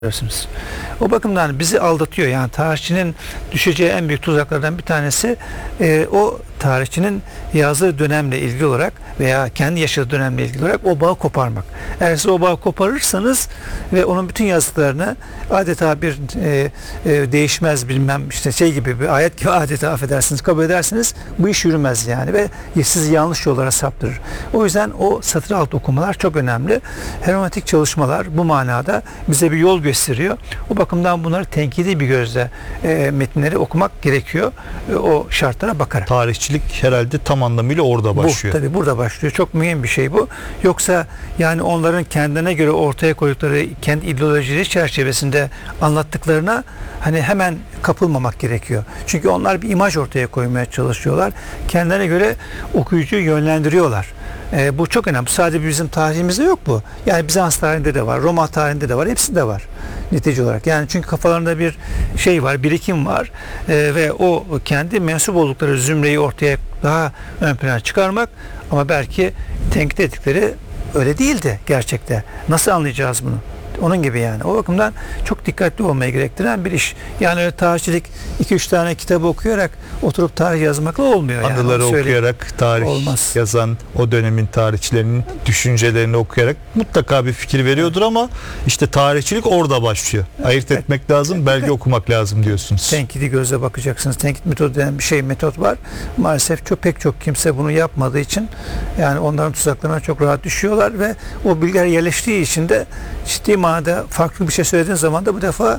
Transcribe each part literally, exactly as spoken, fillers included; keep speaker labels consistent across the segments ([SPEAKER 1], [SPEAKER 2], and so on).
[SPEAKER 1] görüyorsunuz. O bakımdan bizi aldatıyor. Yani tarihçinin düşeceği en büyük tuzaklardan bir tanesi e, o tarihçinin yazdığı dönemle ilgili olarak veya kendi yaşadığı dönemle ilgili olarak o bağı koparmak. Eğer siz o bağı koparırsanız ve onun bütün yazdıklarını adeta bir e, e, değişmez bilmem işte şey gibi bir ayet gibi adeta affedersiniz kabul edersiniz, bu iş yürümez yani ve sizi yanlış yollara saptırır. O yüzden o satır altı okumalar çok önemli. Hermeneutik çalışmalar bu manada bize bir yol gösteriyor. O bakımdan bunları tenkidi bir gözle e, metinleri okumak gerekiyor. E, o şartlara bakarak.
[SPEAKER 2] Tarihçilik herhalde tam anlamıyla orada başlıyor.
[SPEAKER 1] Bu tabii burada başlıyor. Çok mühim bir şey bu. Yoksa yani onların kendine göre ortaya koydukları kendi ideolojileri çerçevesinde anlattıklarına hani hemen kapılmamak gerekiyor. Çünkü onlar bir imaj ortaya koymaya çalışıyorlar. Kendilerine göre okuyucuyu yönlendiriyorlar. E, bu çok önemli. Sadece bizim tarihimizde yok bu. Yani Bizans tarihinde de var, Roma tarihinde de var, hepsinde var netice olarak. Yani çünkü kafalarında bir şey var, birikim var e, ve o kendi mensup oldukları zümreyi ortaya daha ön plana çıkarmak, ama belki tenkit ettikleri öyle değildi gerçekte. Nasıl anlayacağız bunu? Onun gibi yani. O bakımdan çok dikkatli olmayı gerektiren bir iş. Yani öyle tarihçilik iki üç tane kitabı okuyarak oturup tarih yazmakla olmuyor.
[SPEAKER 2] Anıları
[SPEAKER 1] yani.
[SPEAKER 2] okuyarak tarih Olmaz. yazan o dönemin tarihçilerinin düşüncelerini okuyarak mutlaka bir fikir veriyordur ama işte tarihçilik orada başlıyor. Ayırt evet. etmek lazım, evet. belge evet. okumak lazım diyorsunuz.
[SPEAKER 1] Tenkidi gözle bakacaksınız. Tenkit metodu denen bir şey, metot var. Maalesef çok pek çok kimse bunu yapmadığı için yani onların tuzaklarına çok rahat düşüyorlar ve o bilgiler yerleştiği için de ciddi manada farklı bir şey söylediğin zaman da bu defa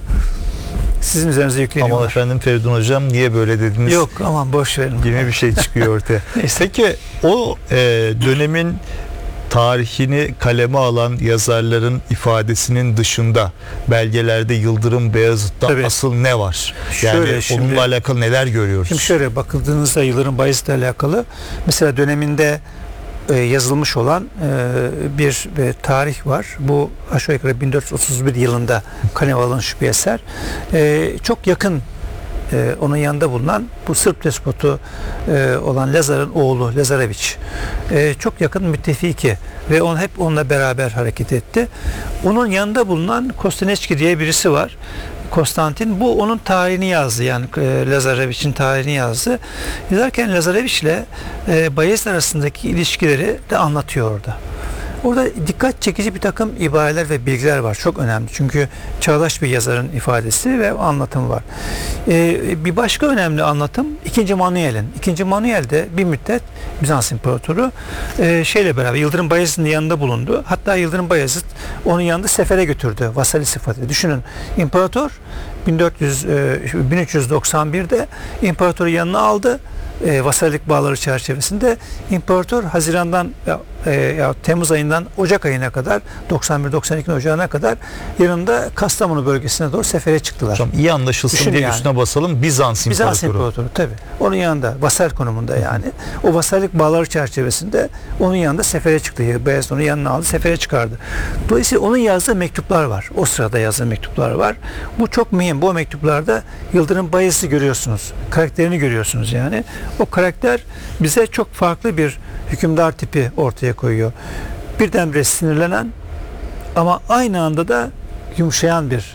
[SPEAKER 1] sizin üzerinize yükleniyorlar.
[SPEAKER 2] Aman efendim Feridun hocam niye böyle dediniz?
[SPEAKER 1] Yok aman boş verin.
[SPEAKER 2] Yine bir şey çıkıyor ortaya. Peki o e, dönemin tarihini kaleme alan yazarların ifadesinin dışında belgelerde Yıldırım Beyazıt'ta Tabii. asıl ne var? Yani şöyle, şimdi, onunla alakalı neler görüyoruz?
[SPEAKER 1] Şimdi şöyle bakıldığınızda Yıldırım Beyazıt'la alakalı mesela döneminde yazılmış olan bir tarih var. Bu aşağı yukarı bin dört yüz otuz bir yılında kaleme alınmış bir eser. Çok yakın onun yanında bulunan bu Sırp despotu olan Lazar'ın oğlu Lazareviç çok yakın müttefiki ve on hep onunla beraber hareket etti. Onun yanında bulunan Kostaneçki diye birisi var. Konstantin, bu onun tarihini yazdı, yani e, Lazareviç'in tarihini yazdı. Yazarken Lazareviç ile e, Bayezid arasındaki ilişkileri de anlatıyor orada. Orada dikkat çekici bir takım ibareler ve bilgiler var. Çok önemli. Çünkü çağdaş bir yazarın ifadesi ve anlatımı var. Ee, bir başka önemli anlatım ikinci. Manuel'in. ikinci. Manuel de bir müddet Bizans İmparatoru e, şeyle beraber Yıldırım Bayezid'in yanında bulundu. Hatta Yıldırım Bayezid onun yanında sefere götürdü. Vasali sıfatı. Düşünün, İmparator bin dört yüz, e, bin üç yüz doksan birde İmparatoru yanına aldı. E, vasallik bağları çerçevesinde İmparator Haziran'dan ya, e, ya Temmuz ayından Ocak ayına kadar doksan bir doksan iki Ocağı'na kadar yanında Kastamonu bölgesine doğru sefere çıktılar.
[SPEAKER 2] Tamam, iyi anlaşılsın Düşün diye yani. Üstüne basalım. Bizans İmparatoru.
[SPEAKER 1] Bizans İmparatoru tabii. Onun yanında vasal konumunda yani. O vasallik bağları çerçevesinde onun yanında sefere çıktı. Beyazıt onu yanına aldı, sefere çıkardı. Dolayısıyla onun yazdığı mektuplar var. O sırada yazdığı mektuplar var. Bu çok mühim. Bu mektuplarda Yıldırım Bayezid'i görüyorsunuz. Karakterini görüyorsunuz yani. O karakter bize çok farklı bir hükümdar tipi ortaya koyuyor. Birdenbire sinirlenen ama aynı anda da yumuşayan bir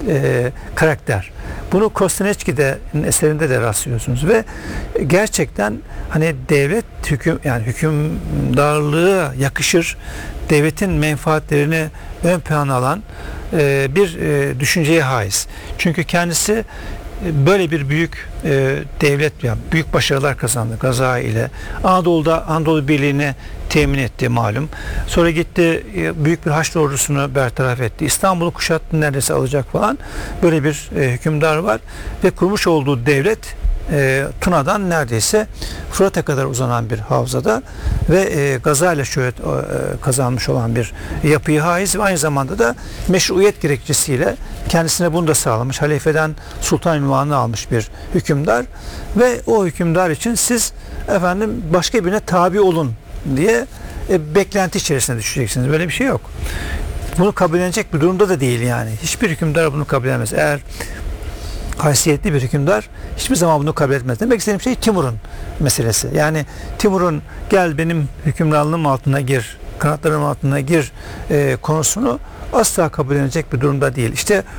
[SPEAKER 1] e, karakter. Bunu Kostaneçki'nin eserinde de rastlıyorsunuz ve gerçekten hani devlet hüküm yani hükümdarlığa yakışır, devletin menfaatlerini ön plana alan e, bir e, düşünceye haiz. Çünkü kendisi böyle bir büyük e, devlet, yani büyük başarılar kazandı Gaza ile. Anadolu'da Anadolu Birliği'ni temin etti malum. Sonra gitti e, büyük bir Haçlı ordusunu bertaraf etti. İstanbul'u kuşattı, neredeyse alacak falan. Böyle bir e, hükümdar var ve kurmuş olduğu devlet e, Tuna'dan neredeyse Fırat'a kadar uzanan bir havzada ve e, Gaza ile şöhret e, kazanmış olan bir yapıyı haiz ve aynı zamanda da meşruiyet gerekçesiyle kendisine bunu da sağlamış. Halifeden sultan unvanını almış bir hükümdar ve o hükümdar için siz efendim başka birine tabi olun diye e, beklenti içerisine düşeceksiniz. Böyle bir şey yok. Bunu kabullenecek bir durumda da değil yani. Hiçbir hükümdar bunu kabul edemez. Eğer haysiyetli bir hükümdar hiçbir zaman bunu kabul etmez. Demek istediğim şey Timur'un meselesi. Yani Timur'un gel benim hükümranlığım altına gir kanatlarım altına gir e, konusunu asla kabul edilecek bir durumda değil. İşte